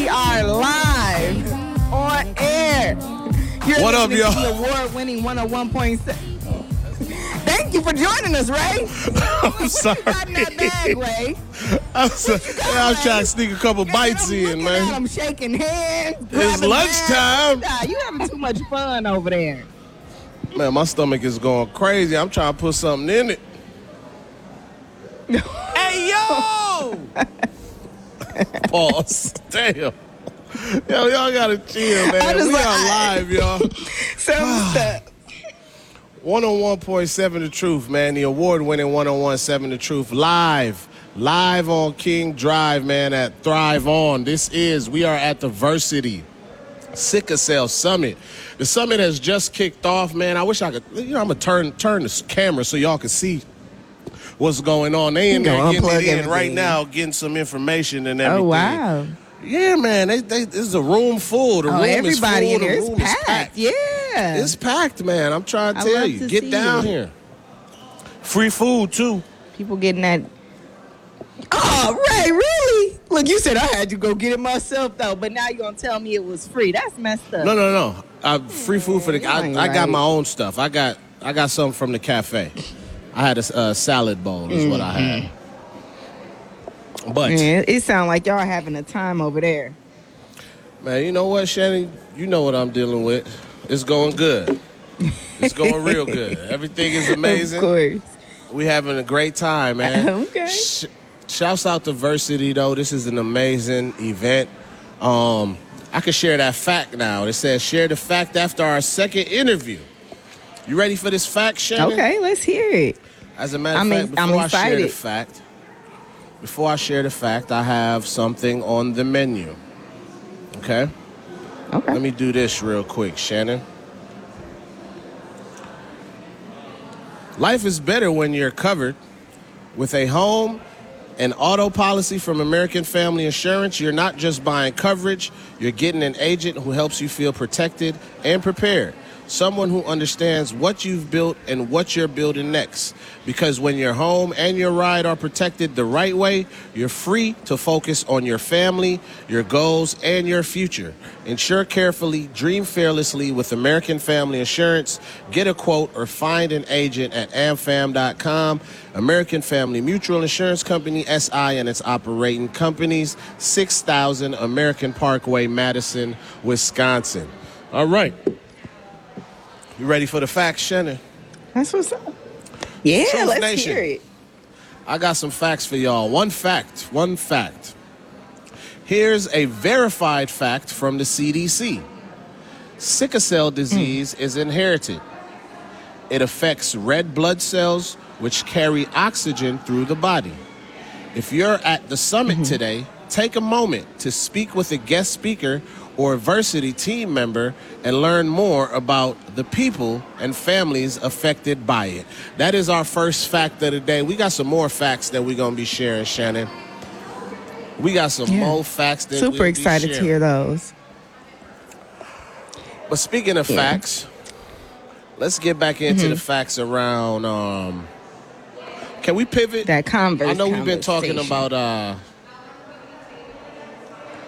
We are live on air. You're What up, y'all? The award-winning 101.7. Thank you for joining us, Ray. I'm sorry. You got in that bag, Ray. I'm trying to sneak a couple bites in, man. I'm shaking hands. It's lunchtime. Nah, you having too much fun over there. Man, my stomach is going crazy. I'm trying to put something in it. Hey, yo! Pause. Damn. Yo, y'all gotta chill, man. We are live, y'all. So what's up? 101.7 The Truth, man. The award-winning 101.7 The Truth. Live on King Drive, man, at Thrive On. We are at the Versity Sickle Cell Summit. The summit has just kicked off, man. I wish I could, I'm going to turn this camera so y'all can see what's going on. They in there getting it in right now, getting some information and everything. Oh, wow. Yeah, man. This is a room full. The room is full. Everybody in there. The room is packed. Yeah. It's packed, man. I'm trying to tell you. Get down here. Free food, too. People getting that. Oh, Ray, really? Look, you said I had to go get it myself, though, but now you're going to tell me it was free. That's messed up. No. Free food for the... I got my own stuff. I got something from the cafe. I had a salad bowl is what I had. But... Man, it sounds like y'all having a time over there. Man, you know what, Shannon? You know what I'm dealing with. It's going good. It's going real good. Everything is amazing. Of course. We having a great time, man. Okay. Shouts out to Versity, though. This is an amazing event. I can share that fact now. It says, share the fact after our second interview. You ready for this fact, Shannon? Okay, let's hear it. As a matter of fact, before I share the fact, I have something on the menu. Okay? Okay. Let me do this real quick, Shannon. Life is better when you're covered with a home and auto policy from American Family Insurance. You're not just buying coverage, you're getting an agent who helps you feel protected and prepared. Someone who understands what you've built and what you're building next. Because when your home and your ride are protected the right way, you're free to focus on your family, your goals, and your future. Insure carefully, dream fearlessly with American Family Insurance. Get a quote or find an agent at amfam.com. American Family Mutual Insurance Company, SI, and its operating companies, 6000 American Parkway, Madison, Wisconsin. All right. You ready for the facts, Shannon? That's what's up. Yeah, Truth let's Nation. hear it. I got some facts for y'all. One fact. Here's a verified fact from the CDC. Sickle cell disease is inherited. It affects red blood cells, which carry oxygen through the body. If you're at the summit today, take a moment to speak with a guest speaker or Versity team member and learn more about the people and families affected by it. That is our first fact of the day. We got some more facts that we're going to be sharing, Shannon. We got some more facts that super excited to hear those. But speaking of facts, let's get back into the facts around... can we pivot? That I know we've been talking about